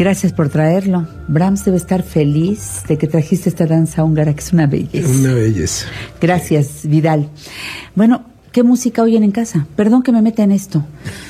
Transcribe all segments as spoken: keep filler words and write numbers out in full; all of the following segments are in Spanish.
Gracias por traerlo. Brahms debe estar feliz de que trajiste esta danza húngara, que es una belleza. Una belleza. Gracias, Vidal. Bueno, ¿qué música oyen en casa? Perdón que me meta en esto.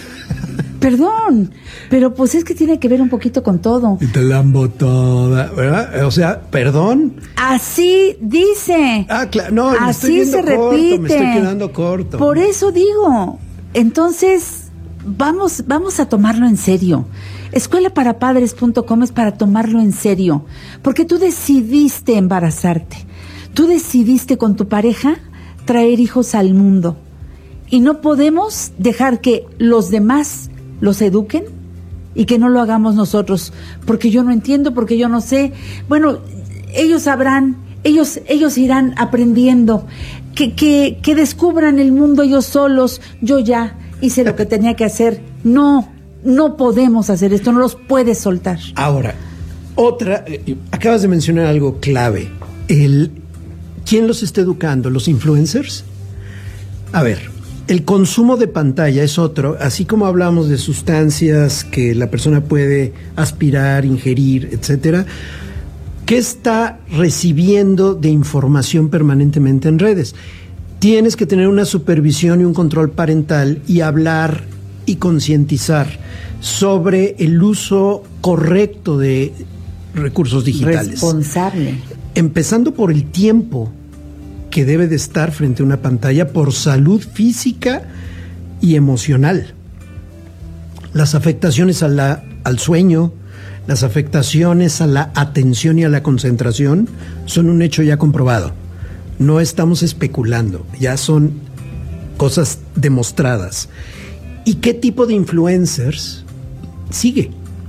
Perdón, pero pues es que tiene que ver un poquito con todo. Y te lambo toda, ¿verdad? O sea, perdón. Así dice. Ah, claro, no, me así estoy se corto, repite. me estoy quedando corto. Por eso digo. Entonces, vamos, vamos a tomarlo en serio. escuela para padres punto com es para tomarlo en serio, porque tú decidiste embarazarte. Tú decidiste con tu pareja traer hijos al mundo. Y no podemos dejar que los demás los eduquen y que no lo hagamos nosotros, porque yo no entiendo, porque yo no sé. Bueno, ellos sabrán, ellos ellos irán aprendiendo, que, que, que descubran el mundo ellos solos. Yo ya hice lo que tenía que hacer. No, no podemos hacer esto, no los puedes soltar. Ahora, otra, eh, acabas de mencionar algo clave. El, ¿quién los está educando? ¿Los influencers? A ver, el consumo de pantalla es otro, así como hablamos de sustancias que la persona puede aspirar, ingerir, etcétera. ¿Qué está recibiendo de información permanentemente en redes? Tienes que tener una supervisión y un control parental y hablar y concientizar sobre el uso correcto de recursos digitales. Responsable. Empezando por el tiempo que debe de estar frente a una pantalla, por salud física y emocional. Las afectaciones a la, al sueño, las afectaciones a la atención y a la concentración son un hecho ya comprobado. No estamos especulando, ya son cosas demostradas. ¿Y qué tipo de influencers sigue?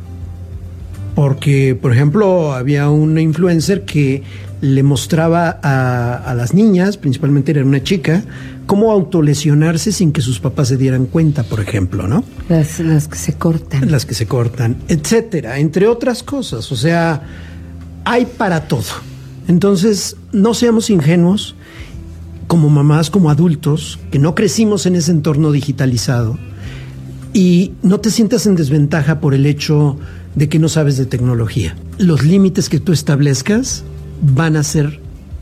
Porque, por ejemplo, había una influencer que le mostraba a, a las niñas, principalmente era una chica, cómo autolesionarse sin que sus papás se dieran cuenta, por ejemplo, ¿no? Las, las que se cortan. Las que se cortan, etcétera, entre otras cosas. O sea, hay para todo. Entonces, no seamos ingenuos como mamás, como adultos, que no crecimos en ese entorno digitalizado, y no te sientas en desventaja por el hecho de que no sabes de tecnología. Los límites que tú establezcas van a ser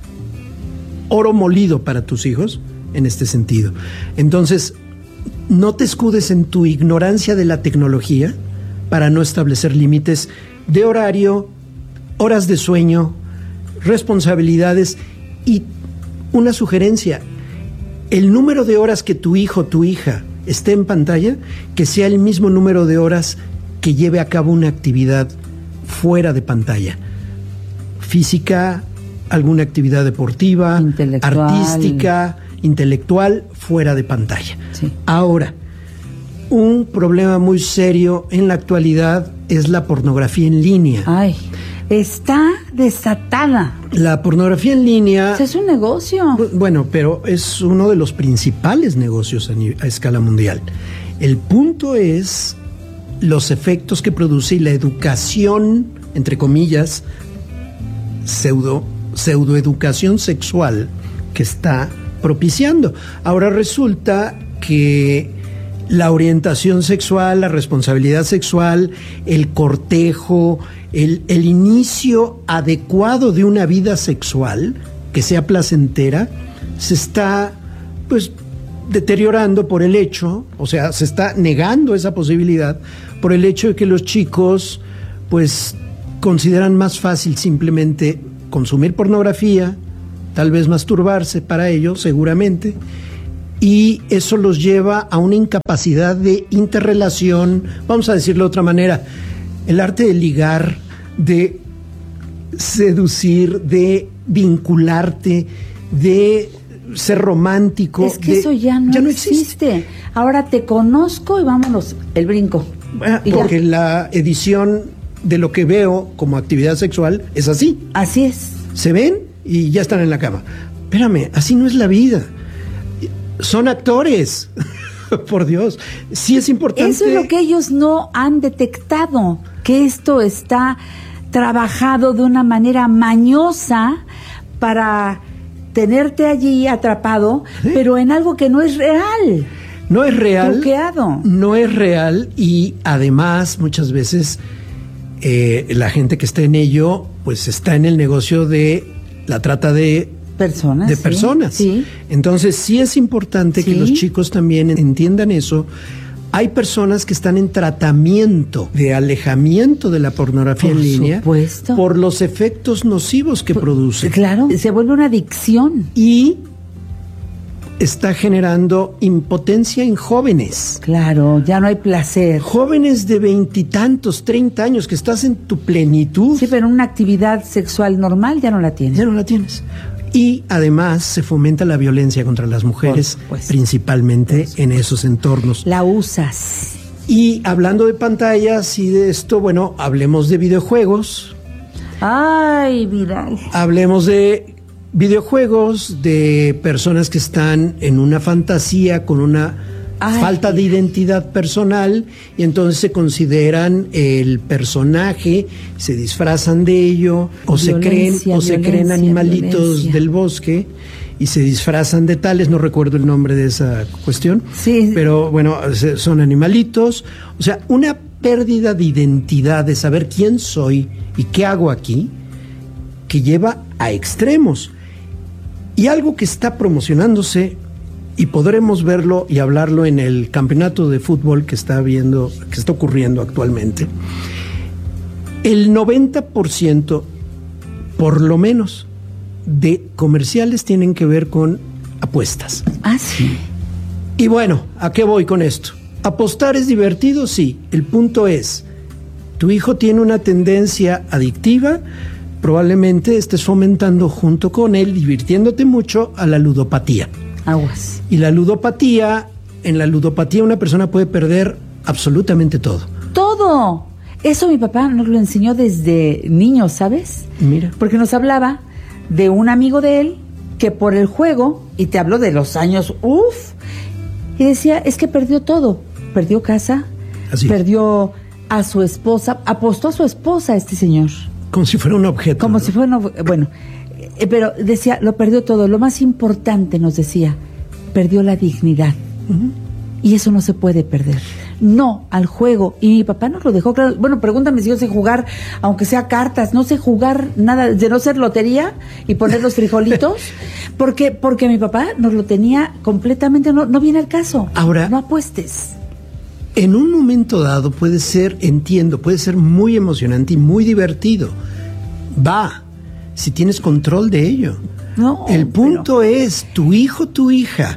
oro molido para tus hijos en este sentido. Entonces, no te escudes en tu ignorancia de la tecnología para no establecer límites de horario, horas de sueño, responsabilidades. Y una sugerencia: el número de horas que tu hijo o tu hija esté en pantalla, que sea el mismo número de horas que lleve a cabo una actividad fuera de pantalla. Física, alguna actividad deportiva, intelectual, artística, intelectual, fuera de pantalla. Sí. Ahora, un problema muy serio en la actualidad es la pornografía en línea. Ay, está desatada. La pornografía en línea... Es un negocio. Bueno, pero es uno de los principales negocios a, a escala mundial. El punto es los efectos que produce y la educación, entre comillas, pseudo, pseudoeducación sexual que está propiciando. Ahora resulta que la orientación sexual, la responsabilidad sexual, el cortejo, el, el inicio adecuado de una vida sexual que sea placentera, se está pues deteriorando por el hecho, o sea, se está negando esa posibilidad por el hecho de que los chicos pues consideran más fácil simplemente consumir pornografía, tal vez masturbarse para ello, seguramente, y eso los lleva a una incapacidad de interrelación, vamos a decirlo de otra manera, el arte de ligar, de seducir, de vincularte, de ser romántico. Es que de, eso ya no, ya no existe. existe. Ahora te conozco y vámonos, el brinco. Ah, y porque ya. La edición de lo que veo como actividad sexual es así. Así es. Se ven y ya están en la cama. Espérame, así no es la vida. Son actores. Por Dios. Sí es importante. Eso es lo que ellos no han detectado, que esto está trabajado de una manera mañosa para tenerte allí atrapado, ¿sí? Pero en algo que no es real. No es real. Truqueado. No es real y además muchas veces eh, la gente que está en ello, pues está en el negocio de la trata de personas. De sí, personas. Sí. Entonces sí es importante sí. que los chicos también entiendan eso. Hay personas que están en tratamiento de alejamiento de la pornografía por en línea supuesto. por los efectos nocivos que por, produce. Claro, se vuelve una adicción. Y está generando impotencia en jóvenes. Claro, ya no hay placer. Jóvenes de veintitantos, treinta años, que estás en tu plenitud. Sí, pero una actividad sexual normal ya no la tienes. Ya no la tienes. Y además se fomenta la violencia contra las mujeres, principalmente en esos entornos. La usas. Y hablando de pantallas y de esto, bueno, hablemos de videojuegos. Ay, Vidal. Hablemos de videojuegos, de personas que están en una fantasía con una Ay. falta de identidad personal y entonces se consideran el personaje, se disfrazan de ello o violencia, se creen o se creen animalitos violencia. del bosque y se disfrazan de tales, no recuerdo el nombre de esa cuestión, sí. pero bueno, son animalitos, o sea, una pérdida de identidad, de saber quién soy y qué hago aquí, que lleva a extremos. Y algo que está promocionándose, y podremos verlo y hablarlo en el campeonato de fútbol que está viendo, que está ocurriendo actualmente. El noventa por ciento, por lo menos, de comerciales tienen que ver con apuestas. Ah, sí. Y bueno, ¿a qué voy con esto? ¿Apostar es divertido? Sí. El punto es, tu hijo tiene una tendencia adictiva, probablemente estés fomentando junto con él, divirtiéndote mucho, a la ludopatía. Aguas. Y la ludopatía, en la ludopatía una persona puede perder absolutamente todo. Todo. Eso mi papá nos lo enseñó desde niño, ¿sabes? Mira. Porque nos hablaba de un amigo de él que por el juego, y te habló de los años, uff, y decía, es que perdió todo. Perdió casa, Así. perdió a su esposa, apostó a su esposa este señor. Como si fuera un objeto. Como ¿no? si fuera un objeto, bueno. Eh, pero decía, lo perdió todo. Lo más importante, nos decía, perdió la dignidad. Uh-huh. Y eso no se puede perder. No al juego. Y mi papá nos lo dejó claro. Bueno, pregúntame si yo sé jugar, aunque sea cartas. No sé jugar nada, de no ser lotería y poner los frijolitos. porque porque mi papá nos lo tenía completamente, no, no viene al caso. Ahora, no apuestes. En un momento dado puede ser, entiendo, puede ser muy emocionante y muy divertido. Va. Si tienes control de ello. No, el punto pero... es, tu hijo, tu hija,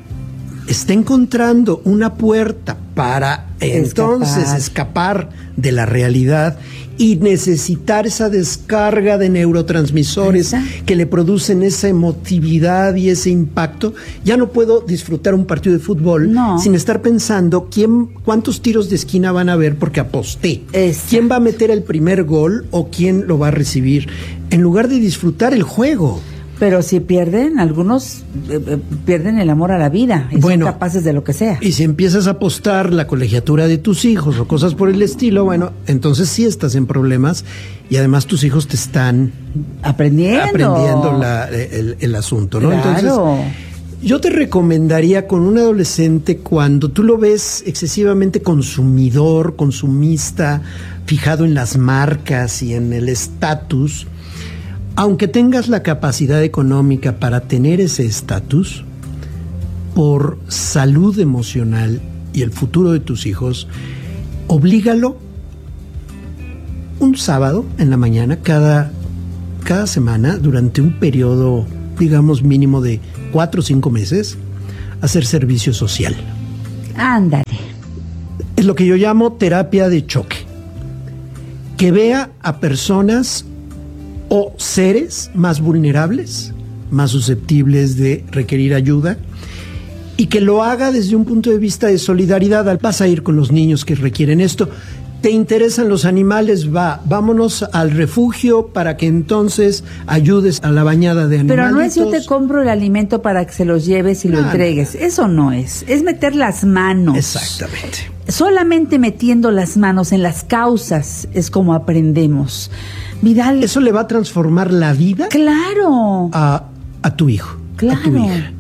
está encontrando una puerta para escapar. entonces escapar de la realidad y necesitar esa descarga de neurotransmisores ¿Esa? que le producen esa emotividad y ese impacto. Ya no puedo disfrutar un partido de fútbol no. sin estar pensando quién, cuántos tiros de esquina van a haber porque aposté. Exacto. ¿Quién va a meter el primer gol o quién lo va a recibir? En lugar de disfrutar el juego. Pero si pierden, algunos eh, eh, pierden el amor a la vida y bueno, son capaces de lo que sea. Y si empiezas a apostar la colegiatura de tus hijos o cosas por el estilo, bueno, entonces sí estás en problemas y además tus hijos te están aprendiendo, aprendiendo la, el, el asunto, ¿no? Claro. Entonces, yo te recomendaría con un adolescente, cuando tú lo ves excesivamente consumidor, consumista, fijado en las marcas y en el estatus, aunque tengas la capacidad económica para tener ese estatus, por salud emocional y el futuro de tus hijos, oblígalo un sábado en la mañana, cada, cada semana, durante un periodo, digamos, mínimo de cuatro o cinco meses, a hacer servicio social. Ándale. Es lo que yo llamo terapia de choque. Que vea a personas o seres más vulnerables, más susceptibles de requerir ayuda, y que lo haga desde un punto de vista de solidaridad. Vas a ir con los niños que requieren esto. ¿Te interesan los animales? Va, vámonos al refugio para que entonces ayudes a la bañada de animalitos. Pero no es yo te compro el alimento para que se los lleves y lo ah, entregues. Eso no es. Es meter las manos. Exactamente. Solamente metiendo las manos en las causas es como aprendemos. Vidal, eso le va a transformar la vida. Claro. A, a tu hijo. Claro. A tu hija.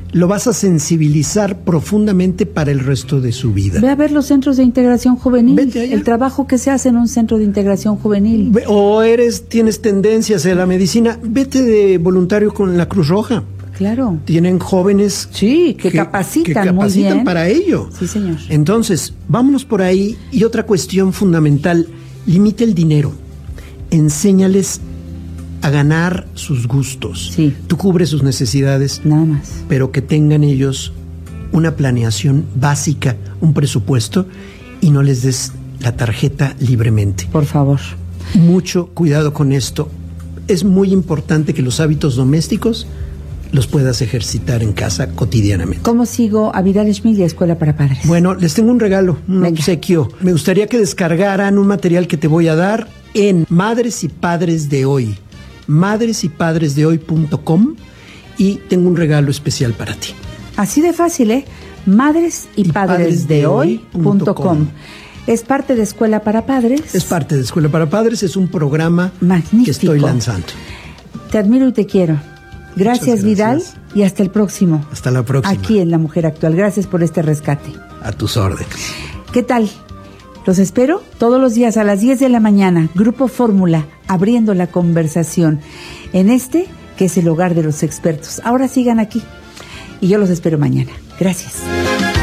lo vas a sensibilizar profundamente para el resto de su vida. Ve a ver los centros de integración juvenil, Vete allá. el trabajo que se hace en un centro de integración juvenil. Ve- O eres, tienes tendencias a la medicina, vete de voluntario con la Cruz Roja. Claro. Tienen jóvenes Sí, que, capacitan, que muy capacitan bien. para ello. Sí, señor. Entonces, vámonos por ahí. Y otra cuestión fundamental, limita el dinero. Enséñales a ganar sus gustos. Sí. Tú cubres sus necesidades, Nada más. pero que tengan ellos una planeación básica, un presupuesto, y no les des la tarjeta libremente. Por favor. Mucho cuidado con esto. Es muy importante que los hábitos domésticos los puedas ejercitar en casa cotidianamente. ¿Cómo sigo a Vidal Schmil y a Escuela para Padres? Bueno, les tengo un regalo, un Venga. obsequio. Me gustaría que descargaran un material que te voy a dar en Madres y Padres de Hoy. madres y padres de hoy punto com, y tengo un regalo especial para ti. Así de fácil, ¿eh? Madres y, Y padres de hoy punto com. Es parte de Escuela para Padres. Es parte de Escuela para Padres, es un programa Magnífico. que estoy lanzando. Te admiro y te quiero. Gracias, Muchas Vidal, gracias. y hasta el próximo. Hasta la próxima. Aquí en La Mujer Actual. Gracias por este rescate. A tus órdenes. ¿Qué tal? Los espero todos los días a las diez de la mañana. Grupo Fórmula, abriendo la conversación en este, que es el hogar de los expertos. Ahora sigan aquí y yo los espero mañana. Gracias.